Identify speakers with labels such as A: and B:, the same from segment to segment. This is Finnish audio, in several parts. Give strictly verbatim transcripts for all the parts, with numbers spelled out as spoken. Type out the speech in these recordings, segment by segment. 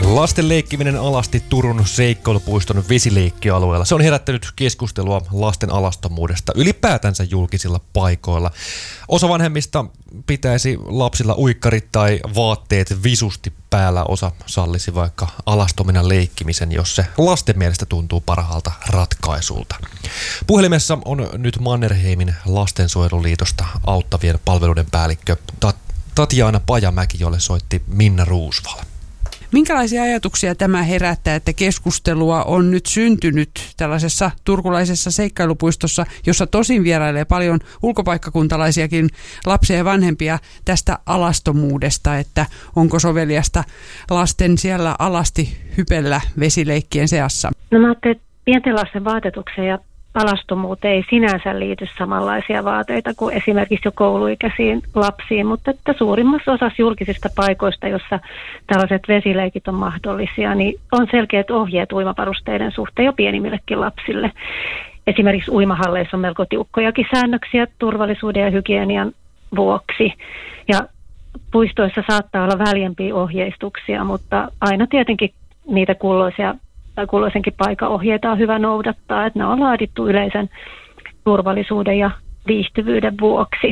A: Lasten leikkiminen alasti Turun seikkailupuiston vesileikkialueella. Se on herättänyt keskustelua lasten alastomuudesta ylipäätänsä julkisilla paikoilla. Osa vanhemmista pitäisi lapsilla uikkarit tai vaatteet visusti päällä, osa sallisi vaikka alastomina leikkimisen, jos se lasten mielestä tuntuu parhaalta ratkaisulta. Puhelimessa on nyt Mannerheimin lastensuojeluliitosta auttavien palveluiden päällikkö Tatjana Pajamäki, jolle soitti Minna Ruusval.
B: Minkälaisia ajatuksia tämä herättää, että keskustelua on nyt syntynyt tällaisessa turkulaisessa seikkailupuistossa, jossa tosin vierailee paljon ulkopaikkakuntalaisiakin lapsia ja vanhempia tästä alastomuudesta, että onko soveliasta lasten siellä alasti hypellä vesileikkien seassa?
C: No mä ajattelin, että pienten lasten vaatetukseen ja alastomuuteen ei sinänsä liity samanlaisia vaateita kuin esimerkiksi jo kouluikäisiin lapsiin, mutta että suurimmassa osassa julkisista paikoista, jossa tällaiset vesileikit on mahdollisia, niin on selkeät ohjeet uimaparusteiden suhteen jo pienimmillekin lapsille. Esimerkiksi uimahalleissa on melko tiukkojakin säännöksiä turvallisuuden ja hygienian vuoksi. Ja puistoissa saattaa olla väljempiä ohjeistuksia, mutta aina tietenkin niitä kulloisia kulloisenkin paikan ohjeita on hyvä noudattaa, että ne on laadittu yleisen turvallisuuden ja viihtyvyyden vuoksi.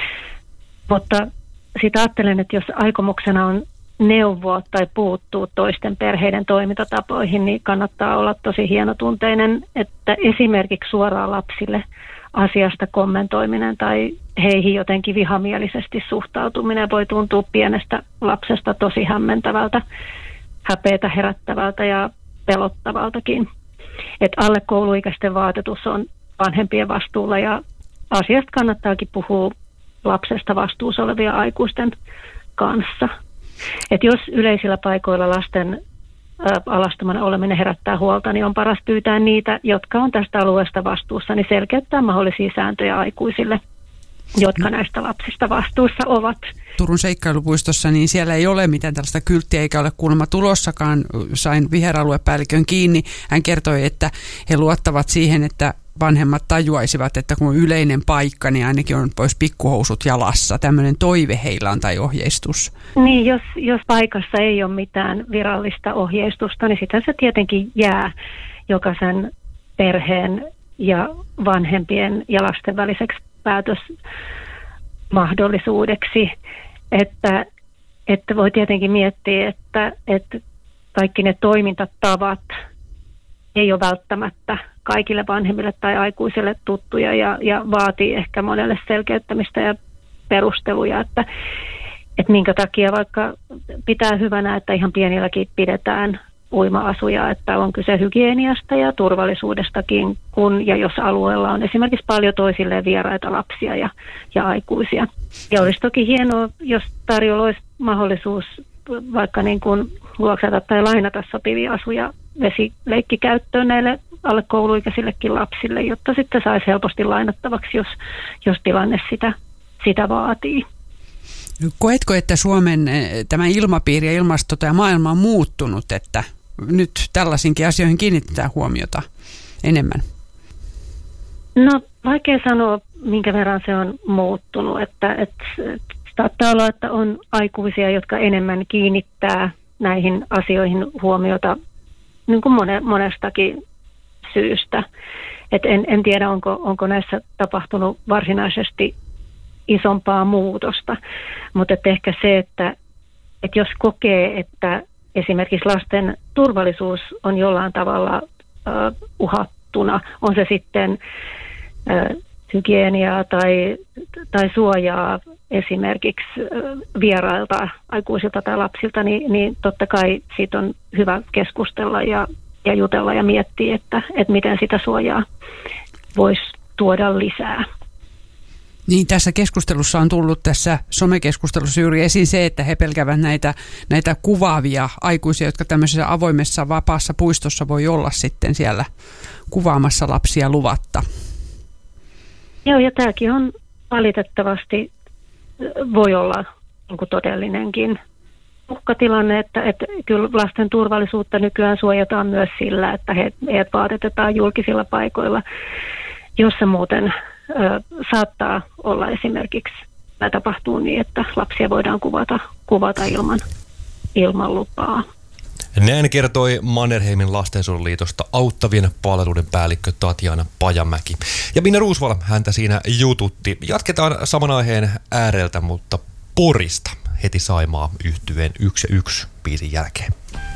C: Mutta sitä ajattelen, että jos aikomuksena on neuvoa tai puuttua toisten perheiden toimintatapoihin, niin kannattaa olla tosi hienotunteinen, että esimerkiksi suoraan lapsille asiasta kommentoiminen tai heihin jotenkin vihamielisesti suhtautuminen voi tuntua pienestä lapsesta tosi hämmentävältä, häpeätä herättävältä ja pelottavaltakin. Että alle kouluikäisten vaatetus on vanhempien vastuulla ja asiasta kannattaakin puhua lapsesta vastuussa olevien aikuisten kanssa. Että jos yleisillä paikoilla lasten ä, alastomana oleminen herättää huolta, niin on paras pyytää niitä, jotka on tästä alueesta vastuussa, niin selkeyttää mahdollisia sääntöjä aikuisille, jotka näistä lapsista vastuussa ovat.
B: Turun seikkailupuistossa, niin siellä ei ole mitään tällaista kylttiä eikä ole kuulemma tulossakaan. Sain viheraluepäällikön kiinni. Hän kertoi, että he luottavat siihen, että vanhemmat tajuaisivat, että kun on yleinen paikka, niin ainakin on pois pikkuhousut jalassa. Tämmöinen toive heillä on tai ohjeistus.
C: Niin, jos, jos paikassa ei ole mitään virallista ohjeistusta, niin sitä se tietenkin jää jokaisen perheen ja vanhempien ja lasten väliseksi päätösmahdollisuudeksi, että, että voi tietenkin miettiä, että, että kaikki ne toimintatavat ei ole välttämättä kaikille vanhemmille tai aikuisille tuttuja ja, ja vaatii ehkä monelle selkeyttämistä ja perusteluja, että, että minkä takia vaikka pitää hyvänä, että ihan pienilläkin pidetään uima-asuja, että on kyse hygieniasta ja turvallisuudestakin, kun ja jos alueella on esimerkiksi paljon toisilleen vieraita lapsia ja, ja aikuisia. Ja olisi toki hienoa, jos tarjolla olisi mahdollisuus vaikka niin kuin vuokrata tai lainata sopivia asuja vesileikkikäyttöön näille alle kouluikäisillekin lapsille, jotta sitten saisi helposti lainattavaksi, jos, jos tilanne sitä, sitä vaatii.
B: Koetko, että Suomen tämä ilmapiiri ja ilmasto ja maailma on muuttunut, että nyt tällaisinkin asioihin kiinnitetään huomiota enemmän?
C: No vaikea sanoa, minkä verran se on muuttunut. Että, että, että saattaa olla, että on aikuisia, jotka enemmän kiinnittää näihin asioihin huomiota niin kuin mone, monestakin syystä. Et en, en tiedä, onko, onko näissä tapahtunut varsinaisesti isompaa muutosta, mutta että ehkä se, että, että jos kokee, että esimerkiksi lasten turvallisuus on jollain tavalla uh, uhattuna, on se sitten uh, hygieniaa tai, tai suojaa esimerkiksi uh, vierailta, aikuisilta tai lapsilta, niin, niin totta kai siitä on hyvä keskustella ja, ja jutella ja miettiä, että, että miten sitä suojaa voisi tuoda lisää.
B: Niin, tässä keskustelussa on tullut tässä somekeskustelussa juuri esiin se, että he pelkävät näitä, näitä kuvaavia aikuisia, jotka tämmöisessä avoimessa vapaassa puistossa voi olla sitten siellä kuvaamassa lapsia luvatta.
C: Joo, ja tämäkin on valitettavasti, voi olla niin kuin todellinenkin uhkatilanne, että, että kyllä lasten turvallisuutta nykyään suojataan myös sillä, että he, heidät vaatetetaan julkisilla paikoilla, jossa muuten Ö, saattaa olla esimerkiksi, tai tapahtuu niin, että lapsia voidaan kuvata, kuvata ilman, ilman lupaa.
A: Näin kertoi Mannerheimin lastensuojeluliitosta auttavien palveluiden päällikkö Tatjana Pajamäki. Ja Minna Roosvall häntä siinä jututti. Jatketaan saman aiheen ääreltä, mutta Porista heti Saimaa yhtyeen yksi ja yksi biisin jälkeen.